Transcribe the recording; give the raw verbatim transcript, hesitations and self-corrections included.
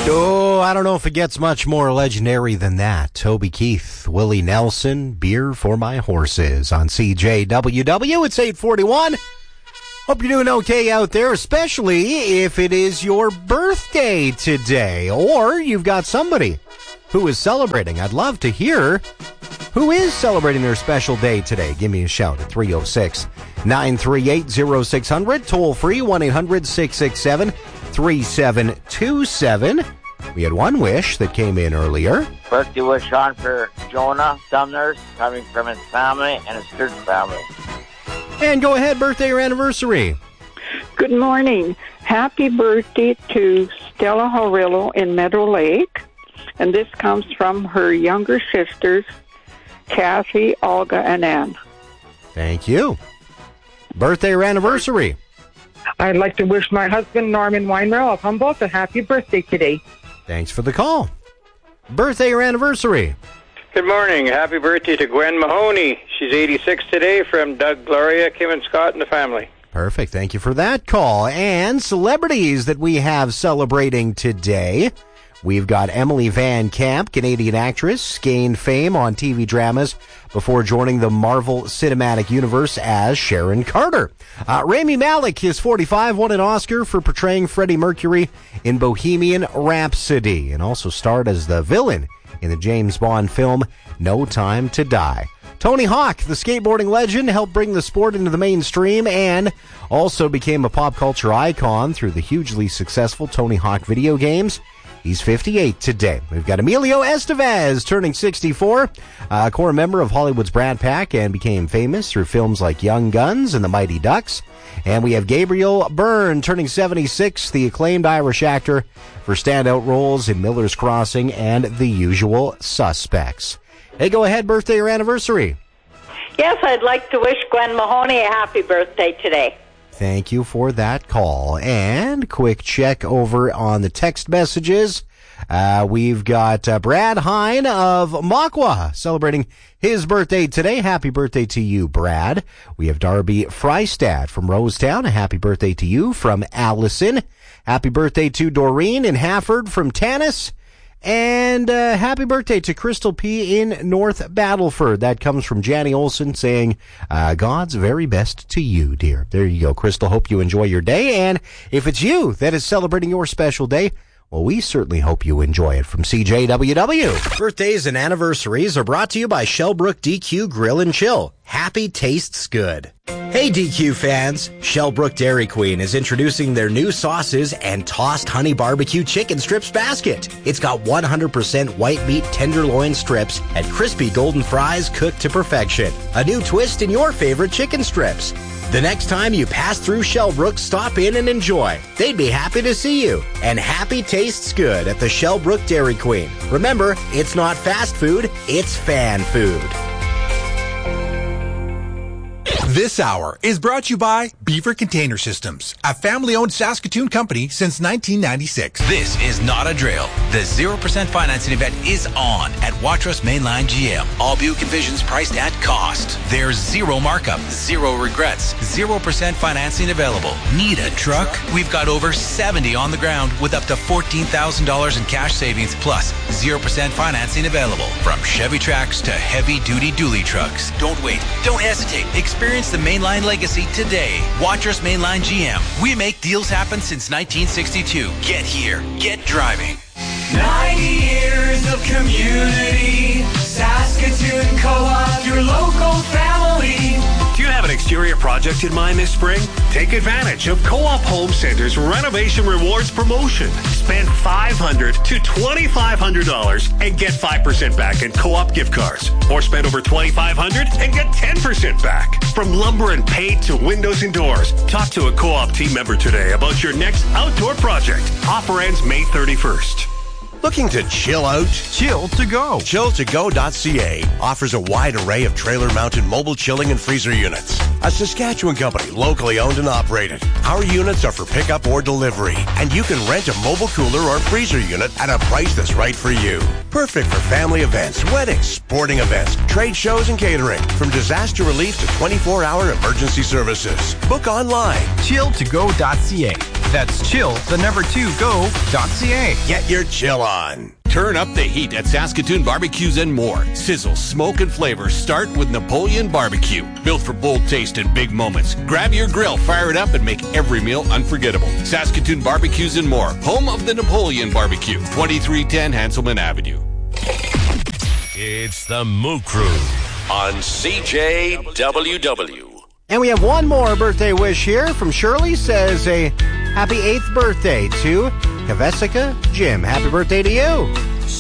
Oh, I don't know if it gets much more legendary than that. Toby Keith, Willie Nelson, Beer for My Horses on C J W W. It's eight forty-one. Hope you're doing okay out there, especially if it is your birthday today or you've got somebody who is celebrating. I'd love to hear who is celebrating their special day today. Give me a shout at three oh six, nine three eight, oh six hundred. Toll free, one eight hundred, six six seven, three seven two seven. We had one wish that came in earlier. Birthday wish on for Jonah Sumners, coming from his family and his church family. And go ahead, birthday or anniversary. Good morning. Happy birthday to Stella Horillo in Meadow Lake. And this comes from her younger sisters, Kathy, Olga, and Ann. Thank you. Birthday or anniversary. I'd like to wish my husband, Norman Weinrell of Humboldt, a happy birthday today. Thanks for the call. Birthday or anniversary. Good morning. Happy birthday to Gwen Mahoney. She's eighty-six today, from Doug, Gloria, Kim, and Scott and the family. Perfect. Thank you for that call. And celebrities that we have celebrating today. We've got Emily Van Camp, Canadian actress, gained fame on T V dramas before joining the Marvel Cinematic Universe as Sharon Carter. Uh, Rami Malek is forty-five, won an Oscar for portraying Freddie Mercury in Bohemian Rhapsody, and also starred as the villain in the James Bond film No Time to Die. Tony Hawk, the skateboarding legend, helped bring the sport into the mainstream and also became a pop culture icon through the hugely successful Tony Hawk video games. He's fifty-eight today. We've got Emilio Estevez turning sixty-four, a core member of Hollywood's Brat Pack, and became famous through films like Young Guns and The Mighty Ducks. And we have Gabriel Byrne turning seventy-six, the acclaimed Irish actor for standout roles in Miller's Crossing and The Usual Suspects. Hey, go ahead, birthday or anniversary. Yes, I'd like to wish Gwen Mahoney a happy birthday today. Thank you for that call. And quick check over on the text messages. Uh, we've got uh, Brad Hine of Makwa celebrating his birthday today. Happy birthday to you, Brad. We have Darby Freistad from Rosetown. A happy birthday to you from Allison. Happy birthday to Doreen in Hafford from Tanis. And uh, happy birthday to Crystal P. in North Battleford. That comes from Janny Olson saying, uh, God's very best to you, dear. There you go, Crystal. Hope you enjoy your day. And if it's you that is celebrating your special day, well, we certainly hope you enjoy it from C J W W. Birthdays and anniversaries are brought to you by Shellbrook D Q Grill and Chill. Happy tastes good. Hey D Q fans, Shellbrook Dairy Queen is introducing their new sauces and tossed honey barbecue chicken strips basket. It's got one hundred percent white meat tenderloin strips and crispy golden fries cooked to perfection. A new twist in your favorite chicken strips. The next time you pass through Shellbrook, stop in and enjoy. They'd be happy to see you. And happy tastes good at the Shellbrook Dairy Queen. Remember, it's not fast food, it's fan food. This hour is brought to you by Beaver Container Systems, a family-owned Saskatoon company since nineteen ninety-six. This is not a drill. The zero percent financing event is on at Watrous Mainline G M. All Buick Envisions priced at cost. There's zero markup, zero regrets, zero percent financing available. Need a truck? We've got over seventy on the ground with up to fourteen thousand dollars in cash savings plus zero percent financing available. From Chevy Trax to heavy-duty dually trucks. Don't wait. Don't hesitate. Experience the Mainline legacy today. Watrous Mainline G M. We make deals happen since nineteen sixty-two. Get here. Get driving. ninety years of community. Saskatoon Co-op, your local family. Do you have an exterior project in mind this spring? Take advantage of Co-op Home Center's Renovation Rewards promotion. Spend five hundred dollars to twenty-five hundred dollars and get five percent back in Co-op gift cards. Or spend over twenty-five hundred dollars and get ten percent back. From lumber and paint to windows and doors, talk to a Co-op team member today about your next outdoor project. Offer ends May thirty-first. Looking to chill out? Chill to go. chill to go dot c a offers a wide array of trailer-mounted mobile chilling and freezer units. A Saskatchewan company, locally owned and operated. Our units are for pickup or delivery, and you can rent a mobile cooler or freezer unit at a price that's right for you. Perfect for family events, weddings, sporting events, trade shows, and catering. From disaster relief to twenty-four hour emergency services. Book online. chill to go dot c a. That's chill, the number two go dot c a. Get your chill on. Turn up the heat at Saskatoon Barbecues and more. Sizzle, smoke, and flavor start with Napoleon Barbecue. Built for bold taste and big moments. Grab your grill, fire it up, and make every meal unforgettable. Saskatoon Barbecues and more. Home of the Napoleon Barbecue. twenty-three ten Hanselman Avenue. It's the Moo Crew on C J W W. And we have one more birthday wish here from Shirley. Says a happy eighth birthday to Kavesica Jim. Happy birthday to you.